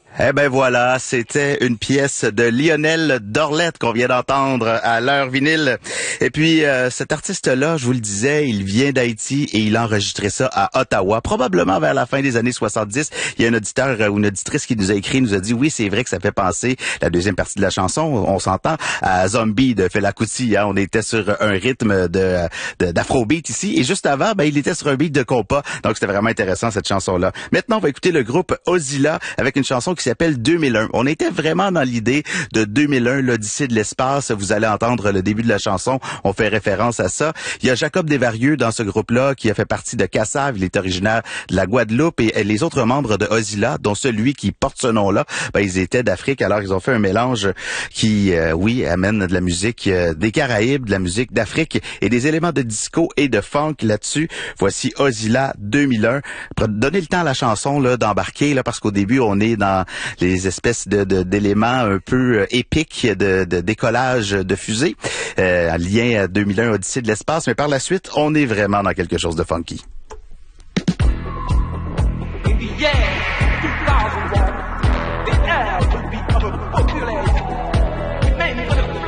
Eh ben voilà, c'était une pièce de Lionel Dorlette qu'on vient d'entendre à l'heure vinyle. Et puis cet artiste-là, je vous le disais, il vient d'Haïti et il a enregistré ça à Ottawa, probablement vers la fin des années 70. Il y a un auditeur ou une auditrice qui nous a écrit, nous a dit oui, c'est vrai que ça fait penser, la deuxième partie de la chanson, on s'entend, à Zombie de Fela Kuti. Hein? On était sur un rythme d'afrobeat ici et juste avant, il était sur un beat de compas. Donc c'était vraiment intéressant cette chanson-là. Maintenant, on va écouter le groupe Ozilla avec une chanson qui s'appelle 2001. On était vraiment dans l'idée de 2001, l'Odyssée de l'espace. Vous allez entendre le début de la chanson. On fait référence à ça. Il y a Jacob Desvarieux dans ce groupe-là qui a fait partie de Kassav. Il est originaire de la Guadeloupe et les autres membres de Ozilla, dont celui qui porte ce nom-là, ils étaient d'Afrique. Alors, ils ont fait un mélange qui, amène de la musique des Caraïbes, de la musique d'Afrique et des éléments de disco et de funk là-dessus. Voici Ozilla 2001. Donnez le temps à la chanson là d'embarquer là parce qu'au début, on est dans les espèces d'éléments un peu épiques de décollage de fusée, en lien à 2001 Odyssée de l'espace, mais par la suite, on est vraiment dans quelque chose de funky. Yeah.